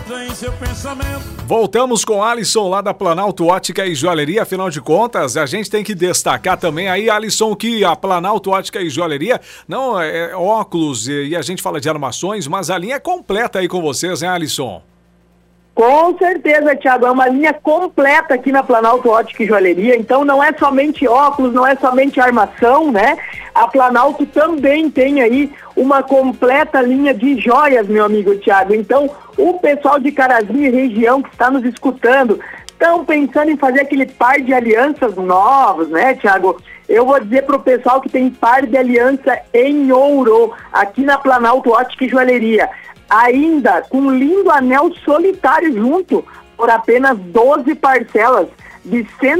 em seu pensamento. Voltamos com Alisson lá da Planalto Ótica e Joalheria. Afinal de contas, a gente tem que destacar também aí, Alisson, que a Planalto Ótica e Joalheria não é óculos e a gente fala de armações, mas a linha é completa aí com vocês, né, Alisson? Com certeza, Thiago, é uma linha completa aqui na Planalto Ótica e Joalheria, então não é somente óculos, não é somente armação, né? A Planalto também tem aí uma completa linha de joias, meu amigo Thiago. Então, o pessoal de Carazinho e região que está nos escutando, estão pensando em fazer aquele par de alianças novos, né, Thiago? Eu vou dizer pro pessoal que tem par de aliança em ouro aqui na Planalto Ótica e Joalheria. Ainda com um lindo anel solitário junto, por apenas 12 parcelas de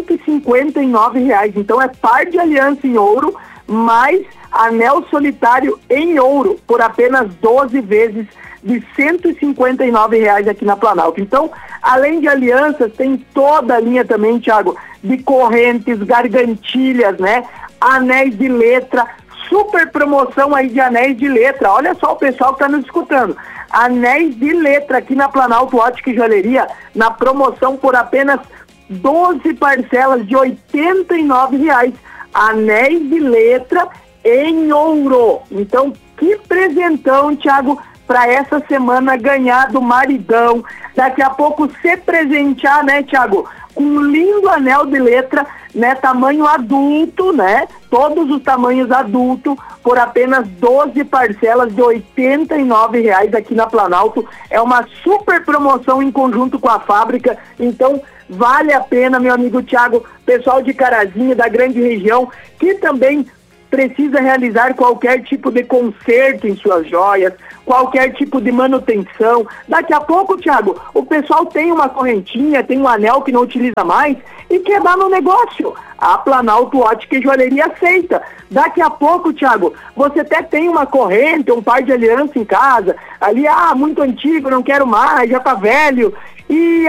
R$159. Então é par de aliança em ouro, mais anel solitário em ouro, por apenas 12 vezes de R$159 aqui na Planalto. Então, além de alianças, tem toda a linha também, Thiago, de correntes, gargantilhas, né? Anéis de letra, super promoção aí de anéis de letra. Olha só o pessoal que está nos escutando. Anéis de letra aqui na Planalto Ótica e Joalheria, na promoção por apenas 12 parcelas de R$89. Anéis de letra em ouro. Então, que presentão, Thiago, para essa semana ganhar do maridão. Daqui a pouco se presentear, né, Thiago? Com um lindo anel de letra, né, tamanho adulto, né? Todos os tamanhos adulto, por apenas 12 parcelas de R$89 aqui na Planalto. É uma super promoção em conjunto com a fábrica, então vale a pena, meu amigo Thiago, pessoal de Carazinho, da grande região, que também precisa realizar qualquer tipo de conserto em suas joias, qualquer tipo de manutenção. Daqui a pouco, Thiago, o pessoal tem uma correntinha, tem um anel que não utiliza mais e quer dar no negócio. A Planalto Ótica e Joalheria aceita. Daqui a pouco, Thiago, você até tem uma corrente, um par de aliança em casa, ali, muito antigo, não quero mais, já tá velho, e